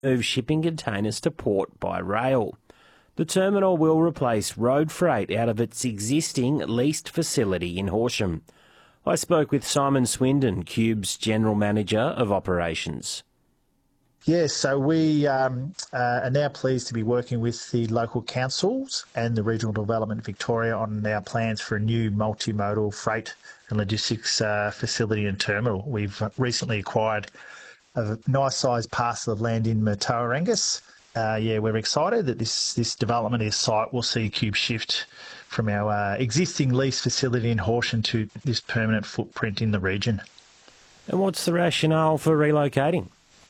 move shipping containers to port by rail. The terminal will replace road freight out of its existing leased facility in Horsham. I spoke with Simon Swindon, Qube's General Manager of Operations. Yes, so we are now pleased to be working with the local councils and the Regional Development Victoria on our plans for a new multimodal freight and logistics facility and terminal. We've recently acquired a nice sized parcel of land in Matawa-Angus. We're excited that this development, this site, will see Qube shift from our existing lease facility in Horsham to this permanent footprint in the region. And what's the rationale for relocating?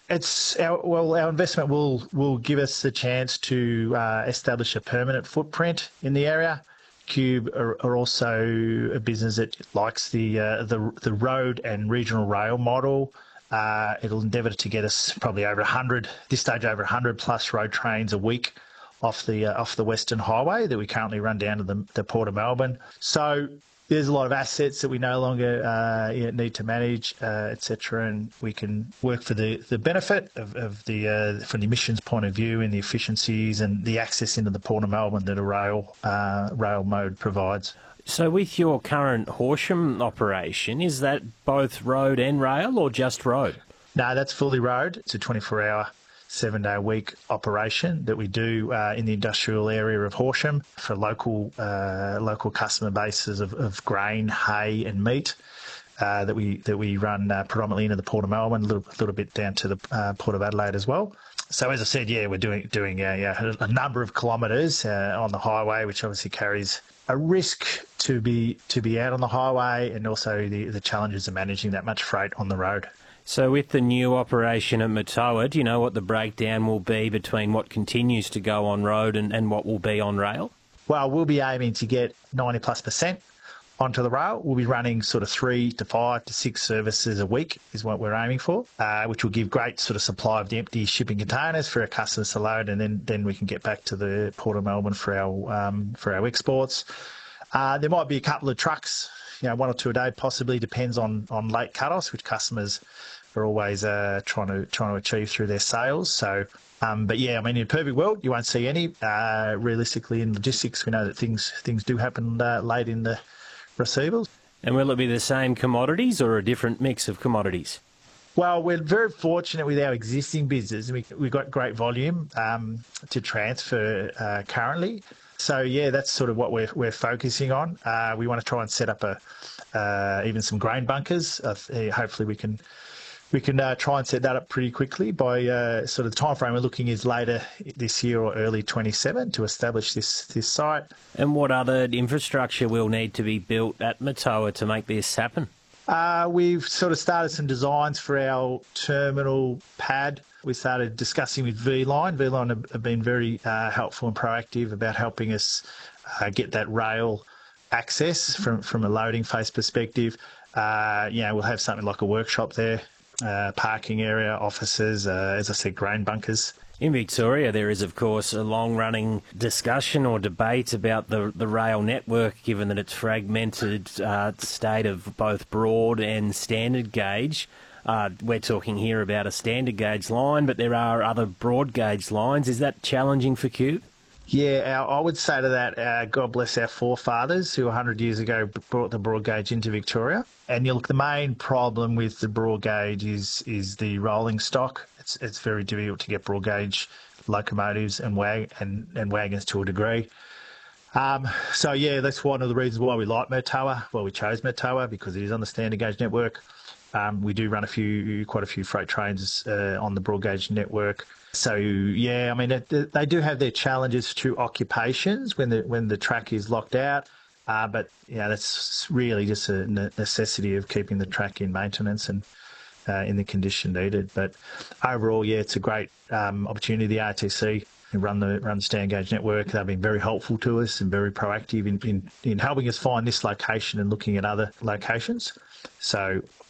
Our investment will give us the chance to establish a permanent footprint in the area. Qube are also a business that likes the road and regional rail model. It'll endeavour to get us probably over 100 plus road trains a week off the Western Highway that we currently run down to the Port of Melbourne. So there's a lot of assets that we no longer need to manage, etc., and we can work for the benefit of the from the emissions point of view and the efficiencies and the access into the Port of Melbourne that a rail mode provides. So with your current Horsham operation, is that both road and rail or just road? No, that's fully road. It's a 24-hour, 7-day-a-week operation that we do in the industrial area of Horsham for local customer bases of grain, hay and meat that we run predominantly into the Port of Melbourne, a little bit down to the Port of Adelaide as well. So as I said, we're doing a number of kilometres on the highway, which obviously carries a risk to be out on the highway, and also the challenges of managing that much freight on the road. So with the new operation at Matawa, do you know what the breakdown will be between what continues to go on road and what will be on rail? Well, we'll be aiming to get 90+% onto the rail. We'll be running sort of 3 to 5 to 6 services a week is what we're aiming for, which will give great sort of supply of the empty shipping containers for our customers to load, and then we can get back to the Port of Melbourne for our exports. There might be a couple of trucks, 1 or 2 a day, possibly, depends on late cut-offs, which customers are always trying to achieve through their sales. So, in a perfect world, you won't see any. Realistically, in logistics, we know that things do happen late in the receivables. And will it be the same commodities or a different mix of commodities? Well, we're very fortunate with our existing business. We've got great volume to transfer currently. So, that's sort of what we're focusing on. We want to try and set up even some grain bunkers. Hopefully we can try and set that up pretty quickly by sort of the time frame we're looking is later this year or early 27 to establish this site. And what other infrastructure will need to be built at Matawa to make this happen? We've sort of started some designs for our terminal pad. We started discussing with V-Line. V-Line have been very helpful and proactive about helping us get that rail access from a loading face perspective. We'll have something like a workshop there. Parking area, offices, as I said, grain bunkers. In Victoria, there is, of course, a long-running discussion or debate about the rail network, given that it's fragmented state of both broad and standard gauge. We're talking here about a standard gauge line, but there are other broad gauge lines. Is that challenging for Qube? Yeah, I would say to that, God bless our forefathers who 100 years ago brought the broad gauge into Victoria. And look, the main problem with the broad gauge is the rolling stock. It's very difficult to get broad gauge locomotives and wagons to a degree. That's one of the reasons why we like Matawa. Well, we chose Matawa because it is on the standard gauge network. We do run quite a few freight trains on the broad gauge network. So they do have their challenges through occupations when the track is locked out. But that's really just a necessity of keeping the track in maintenance and in the condition needed. But overall, it's a great opportunity. The RTC run the standard gauge network. They've been very helpful to us and very proactive in helping us find this location and looking at other locations. So